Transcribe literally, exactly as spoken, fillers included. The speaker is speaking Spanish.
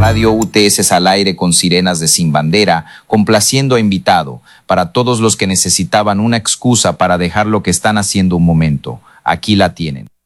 Radio U T S al aire con sirenas de Sin Bandera, complaciendo a invitado, para todos los que necesitaban una excusa para dejar lo que están haciendo un momento. Aquí la tienen.